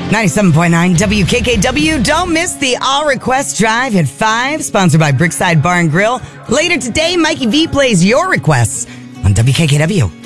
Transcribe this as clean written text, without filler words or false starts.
97.9 WKKW. Don't miss the All Request Drive at 5, sponsored by Brickside Bar and Grill. Later today, Mikey V plays your requests on WKKW.